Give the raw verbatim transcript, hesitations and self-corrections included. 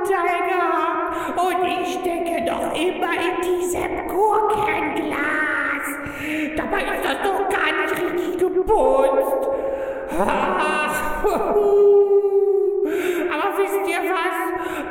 Vorteil gehabt und ich stecke doch immer in diesem Gurkenglas. Dabei ist das doch gar nicht richtig geputzt. Ach,